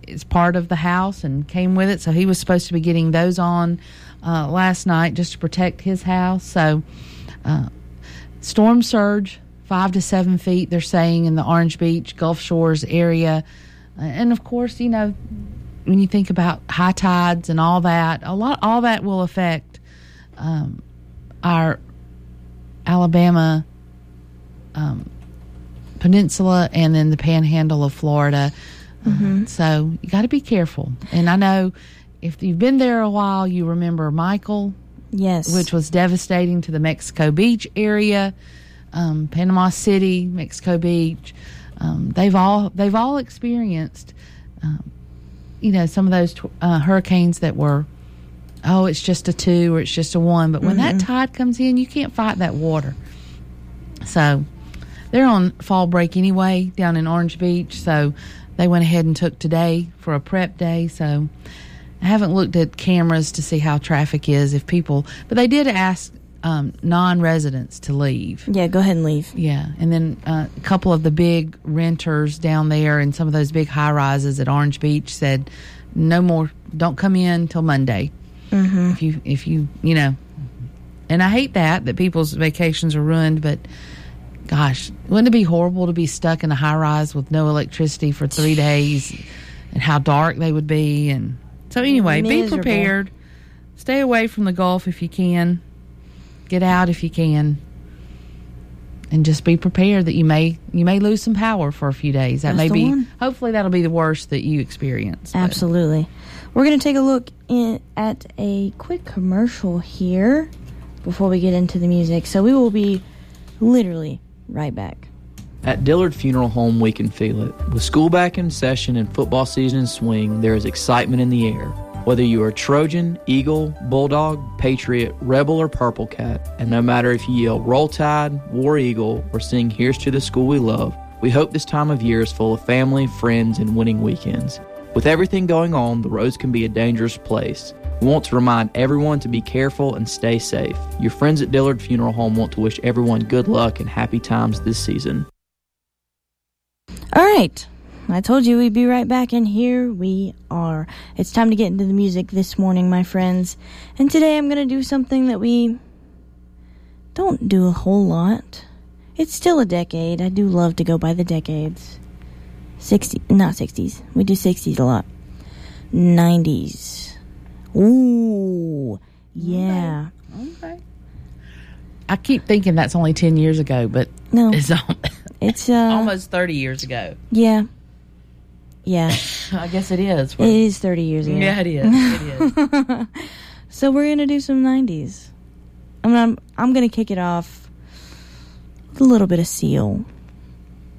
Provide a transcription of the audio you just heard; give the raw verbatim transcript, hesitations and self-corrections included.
is part of the house and came with it, so he was supposed to be getting those on uh, last night just to protect his house. So uh, storm surge, five to seven feet, they're saying, in the Orange Beach, Gulf Shores area. Uh, and, of course, you know, when you think about high tides and all that, a lot, all that will affect um, our Alabama um, peninsula and then the panhandle of Florida. Mm-hmm. Uh, so you got to be careful. And I know if you've been there a while, you remember Michael. Yes. Which was devastating to the Mexico Beach area, um, Panama City, Mexico Beach. Um, they've all they've all experienced, um, you know, some of those uh, hurricanes that were, oh, it's just a two or it's just a one. But when mm-hmm. that tide comes in, you can't fight that water. So they're on fall break anyway down in Orange Beach. So they went ahead and took today for a prep day. So I haven't looked at cameras to see how traffic is, if people, but they did ask um, non-residents to leave. Yeah, go ahead and leave. Yeah, and then uh, a couple of the big renters down there and some of those big high-rises at Orange Beach said, no more, don't come in till Monday. Mm-hmm. If you, if you, you know, and I hate that, that people's vacations are ruined, but gosh, wouldn't it be horrible to be stuck in a high-rise with no electricity for three days and how dark they would be? And so anyway, Miserable. Be prepared. Stay away from the Gulf if you can. Get out if you can. And just be prepared that you may you may lose some power for a few days. That That's may be, one. hopefully that'll be the worst that you experience. Absolutely. But we're going to take a look in, at a quick commercial here before we get into the music. So we will be literally right back. At Dillard Funeral Home, we can feel it. With school back in session and football season in swing, there is excitement in the air. Whether you are Trojan, Eagle, Bulldog, Patriot, Rebel, or Purple Cat, and no matter if you yell Roll Tide, War Eagle, or sing Here's to the School We Love, we hope this time of year is full of family, friends, and winning weekends. With everything going on, the roads can be a dangerous place. We want to remind everyone to be careful and stay safe. Your friends at Dillard Funeral Home want to wish everyone good luck and happy times this season. All right. I told you we'd be right back, and here we are. It's time to get into the music this morning, my friends. And today I'm going to do something that we don't do a whole lot. It's still a decade. I do love to go by the decades. sixty, not sixties. We do sixties a lot. nineties. Ooh, yeah. Okay. okay. I keep thinking that's only ten years ago, but no, it's, it's uh, almost thirty years ago. Yeah. Yeah. I guess it is. It is thirty years ago. Yeah, it is. It is. So we're going to do some nineties. I'm, I'm, I'm going to kick it off with a little bit of Seal.